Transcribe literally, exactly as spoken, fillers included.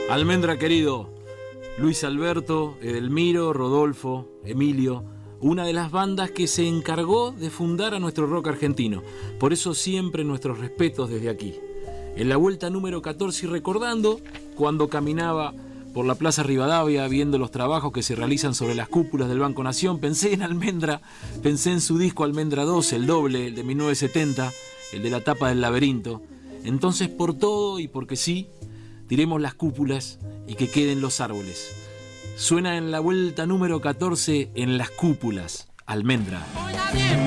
Almendra querido, Luis Alberto, Edelmiro, Rodolfo, Emilio, una de las bandas que se encargó de fundar a nuestro rock argentino. Por eso siempre nuestros respetos desde aquí. En la vuelta número catorce y recordando cuando caminaba por la Plaza Rivadavia viendo los trabajos que se realizan sobre las cúpulas del Banco Nación, pensé en Almendra, pensé en su disco Almendra dos, el doble, el de mil novecientos setenta, el de la tapa del laberinto. Entonces, por todo y porque sí, tiremos las cúpulas y que queden los árboles. Suena en la vuelta número catorce en las cúpulas, Almendra.